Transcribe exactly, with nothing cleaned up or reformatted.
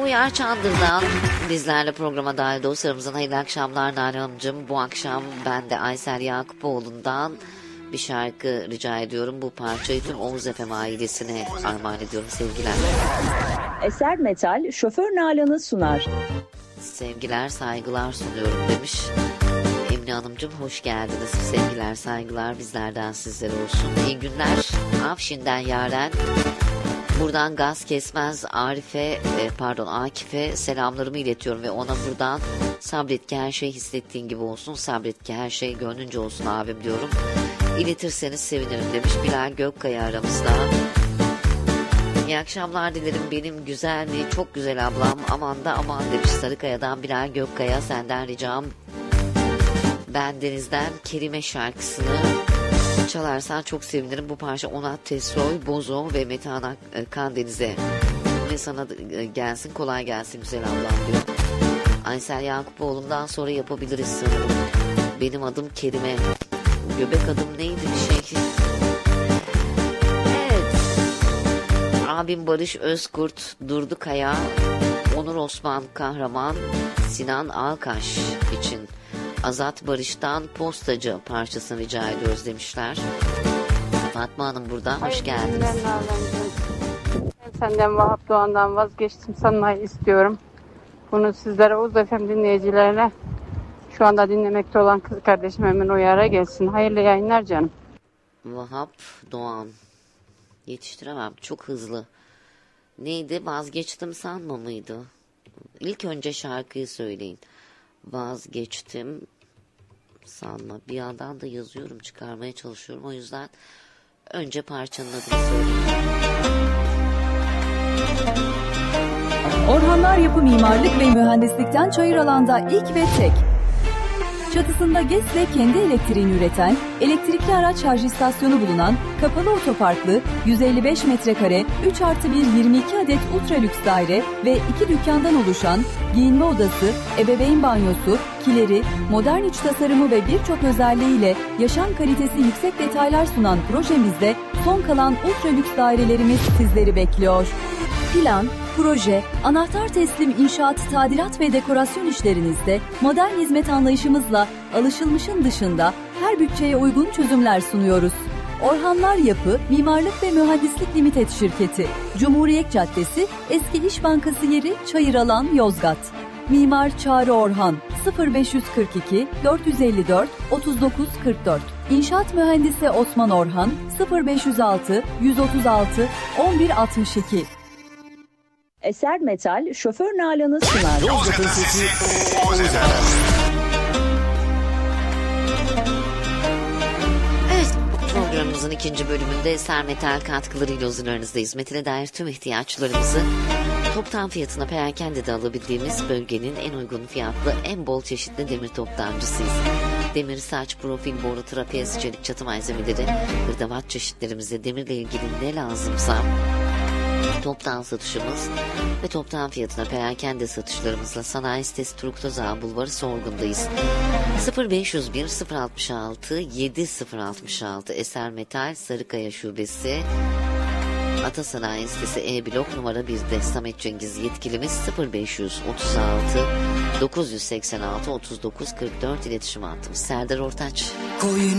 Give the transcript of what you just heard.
Uyar Çandır'dan bizlerle programa dahil dostlarımızın hayırlı akşamlar Nare Hanımcığım. Bu akşam ben de Aysel Yakupoğlu'ndan bir şarkı rica ediyorum. Bu parçayı tüm Oğuz F M ailesine armağan ediyorum sevgiler. Eser Metal Şoför Nalan'ı sunar. Sevgiler saygılar sunuyorum demiş. Emine Hanımcığım hoş geldiniz. Sevgiler saygılar bizlerden sizlere olsun. İyi günler. Afşin'den Yaren. Buradan gaz kesmez Arife pardon Akif'e selamlarımı iletiyorum ve ona buradan sabret ki her şey hissettiğin gibi olsun, sabret ki her şey gönlünce olsun abim diyorum. İletirseniz sevinirim demiş Bilal Gökkaya aramızda. İyi akşamlar dilerim benim güzel mi çok güzel ablam aman da aman demiş Sarıkaya'dan Bilal Gökkaya. Senden ricam Ben Deniz'den Kerime şarkısını çalarsan çok sevinirim. Bu parça Onat Tessoy, Bozo ve Metehan Kandeniz'e ve sana gelsin, kolay gelsin güzel ablam diyor. Aysel Yakupoğlu'ndan sonra yapabiliriz sanırım. Benim adım Kerime. Göbek adım neydi bir şey. Evet. Abim Barış Özkurt, Durdu Kaya, Onur Osman Kahraman, Sinan Alkaş için Azat Barış'tan Postacı parçasını rica ediyoruz demişler. Fatma Hanım burada. Hoş geldiniz. Ben senden Vahap Doğan'dan vazgeçtim sanmayı istiyorum. Bunu sizlere Oğuz F M dinleyicilerine şu anda dinlemekte olan kız kardeşim hemen uyara gelsin. Hayırlı yayınlar canım. Vahap Doğan. Yetiştiremem. Çok hızlı. Neydi? Vazgeçtim sanma mıydı? İlk önce şarkıyı söyleyin. Vazgeçtim sanma. Bir yandan da yazıyorum, çıkarmaya çalışıyorum. O yüzden önce parçanın adını söyleyeyim. Orhanlar Yapı Mimarlık ve Mühendislik'ten Çayıralan'da ilk ve tek. Çatısında GES'le kendi elektriğini üreten, elektrikli araç şarj istasyonu bulunan, kapalı otoparklı, yüz elli beş metrekare, üç artı bir yirmi iki adet ultra lüks daire ve iki dükkandan oluşan, giyinme odası, ebeveyn banyosu, kileri, modern iç tasarımı ve birçok özelliğiyle yaşam kalitesi yüksek detaylar sunan projemizde son kalan ultra lüks dairelerimiz sizleri bekliyor. Plan, proje, anahtar teslim inşaat, tadilat ve dekorasyon işlerinizde modern hizmet anlayışımızla alışılmışın dışında her bütçeye uygun çözümler sunuyoruz. Orhanlar Yapı, Mimarlık ve Mühendislik Limited Şirketi, Cumhuriyet Caddesi, Eski İş Bankası yeri Çayıralan, Yozgat. Mimar Çağrı Orhan, sıfır beş kırk iki dört yüz elli dört otuz dokuz kırk dört. İnşaat Mühendisi Osman Orhan, sıfır beş yüz altı yüz otuz altı on bir altmış iki. Eser Metal Şoför Nalan'ı sunar. Yozgat'ın sesi Evet, programımızın ikinci bölümünde Eser Metal katkılarıyla huzurlarınızdayız. Metale dair tüm ihtiyaçlarımızı toptan fiyatına perakende de alabildiğimiz bölgenin en uygun fiyatlı, en bol çeşitli demir toptancısıyız. Demir, saç, profil, boru, trapez, çelik, çatı malzemeleri, hırdavat çeşitlerimizde demirle ilgili ne lazımsa toptan satışımız ve toptan fiyatına perakende satışlarımızla Sanayi Sitesi Turkutoz Ağa Bulvarı Sorgun'dayız. sıfır beş yüz bir sıfır altmış altı yedi sıfır altmış altı Eser Metal Sarıkaya Şubesi. Ata Sanayi Sitesi E blok numara birde Samet Cengiz yetkilimiz sıfır beş yüz otuz altı dokuz yüz seksen altı otuz dokuz kırk dört iletişim hattımız. Serdar Ortaç.